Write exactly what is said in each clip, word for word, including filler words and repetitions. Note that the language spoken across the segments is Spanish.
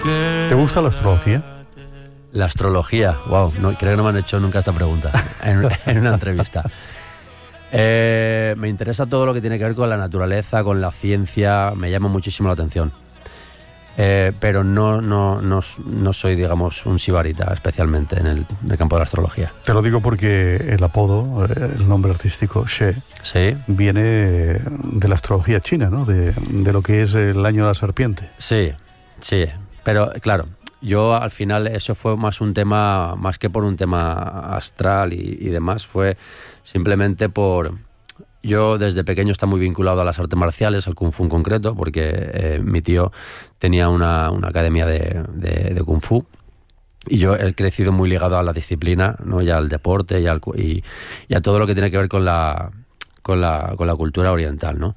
¿Te gusta la astrología? La astrología, wow, no, creo que no me han hecho nunca esta pregunta en, en una entrevista. Eh, me interesa todo lo que tiene que ver con la naturaleza, con la ciencia, me llama muchísimo la atención. Eh, pero no, no, no, no soy, digamos, un sibarita especialmente en el, en el campo de la astrología. Te lo digo porque el apodo, el nombre artístico She, ¿sí? Viene de la astrología china, ¿no? De, de lo que es el año de la serpiente. Sí, sí, pero claro, yo al final eso fue más un tema, más que por un tema astral y, y demás, fue simplemente por... Yo desde pequeño estaba muy vinculado a las artes marciales, al Kung Fu en concreto, porque eh, mi tío tenía una, una academia de, de, de Kung Fu y yo he crecido muy ligado a la disciplina, ¿no? Y al deporte y, al, y, y a todo lo que tiene que ver con la, con la, con la cultura oriental, ¿no?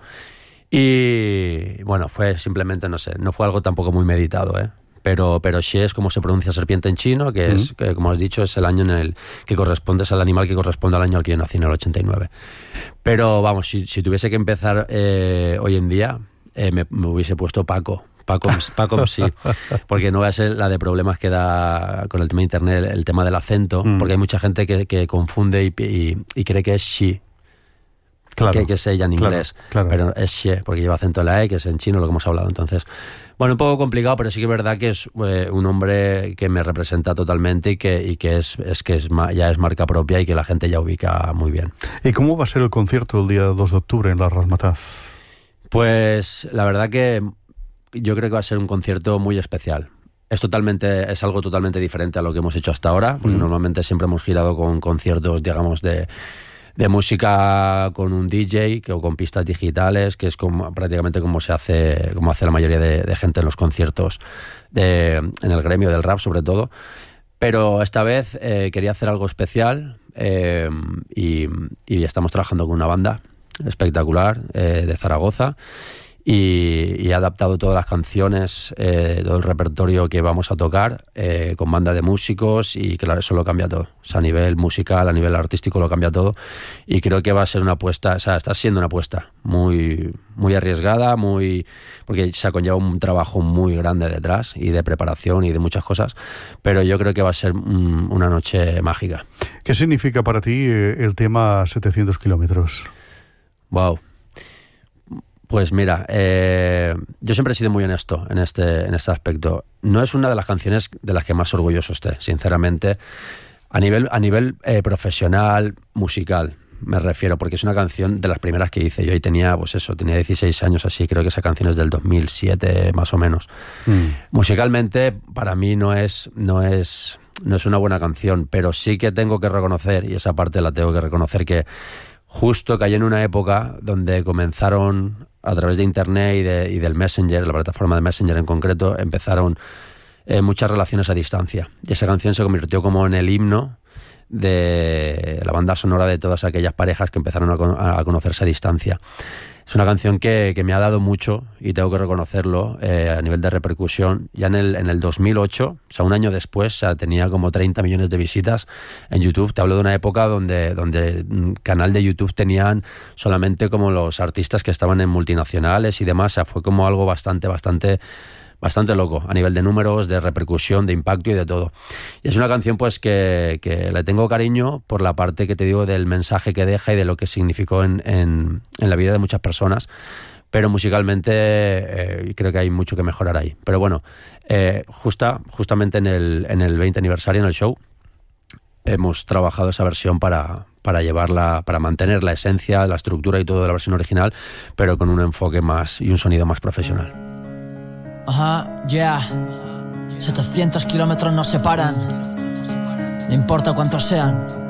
Y bueno, fue simplemente, no sé, no fue algo tampoco muy meditado, ¿eh? Pero, pero She es como se pronuncia serpiente en chino, que es, uh-huh. que, como has dicho, es el año en el que corresponde, es el animal que corresponde al año al que yo nací, en el ochenta y nueve. Pero vamos, si, si tuviese que empezar eh, hoy en día, eh, me, me hubiese puesto Paco. Paco, Paco sí, porque no va a ser la de problemas que da con el tema de internet, el, el tema del acento, uh-huh. porque hay mucha gente que, que confunde y, y, y cree que es She. Claro, que, que es ella en inglés, claro, claro. Pero es She, porque lleva acento en la E, que es en chino, lo que hemos hablado. Entonces, bueno, un poco complicado, pero sí que es verdad que es eh, un hombre que me representa totalmente y que, y que, es, es, que es, ya es marca propia y que la gente ya ubica muy bien. ¿Y cómo va a ser el concierto el día dos de octubre en la Razzmatazz? Pues la verdad que yo creo que va a ser un concierto muy especial. Es totalmente, es algo totalmente diferente a lo que hemos hecho hasta ahora, porque mm. normalmente siempre hemos girado con conciertos, digamos, de... de música con un D J o con pistas digitales, que es como, prácticamente como se hace, como hace la mayoría de, de gente en los conciertos, de, en el gremio del rap sobre todo. Pero esta vez eh, quería hacer algo especial eh, y, y estamos trabajando con una banda espectacular eh, de Zaragoza. Y, y he adaptado todas las canciones, eh, todo el repertorio que vamos a tocar eh, con banda de músicos, y claro, eso lo cambia todo. O sea, a nivel musical, a nivel artístico lo cambia todo, y creo que va a ser una apuesta, o sea, está siendo una apuesta muy, muy arriesgada, muy porque se ha conllevado un trabajo muy grande detrás y de preparación y de muchas cosas, pero yo creo que va a ser un, una noche mágica. ¿Qué significa para ti el tema setecientos kilómetros? Wow. Pues mira, eh, yo siempre he sido muy honesto en este, en este aspecto. No es una de las canciones de las que más orgulloso esté, sinceramente, a nivel, a nivel eh, profesional, musical, me refiero, porque es una canción de las primeras que hice. Yo ahí tenía, pues eso, tenía dieciséis años así, creo que esa canción es del dos mil siete más o menos. Mm. Musicalmente, para mí no es, no es, no es una buena canción, pero sí que tengo que reconocer, y esa parte la tengo que reconocer, que justo caí en una época donde comenzaron, a través de internet y, de, y del Messenger, la plataforma de Messenger en concreto, empezaron eh, muchas relaciones a distancia. Y esa canción se convirtió como en el himno de la banda sonora de todas aquellas parejas que empezaron a, con, a conocerse a distancia. Es una canción que, que me ha dado mucho, y tengo que reconocerlo, eh, a nivel de repercusión. Ya en el, en el dos mil ocho, o sea, un año después, o sea, tenía como treinta millones de visitas en YouTube. Te hablo de una época donde, donde canal de YouTube tenían solamente como los artistas que estaban en multinacionales y demás. O sea, fue como algo bastante, bastante... bastante loco, a nivel de números, de repercusión, de impacto y de todo. Y es una canción pues que, que le tengo cariño por la parte que te digo del mensaje que deja y de lo que significó en, en, en la vida de muchas personas, pero musicalmente eh, creo que hay mucho que mejorar ahí. Pero bueno, eh, justa, justamente en el, en el veinte aniversario, en el show, hemos trabajado esa versión para, para llevarla, para mantener la esencia, la estructura y todo de la versión original, pero con un enfoque más y un sonido más profesional. Ajá, ya. Yeah. setecientos kilómetros nos separan. No importa cuántos sean.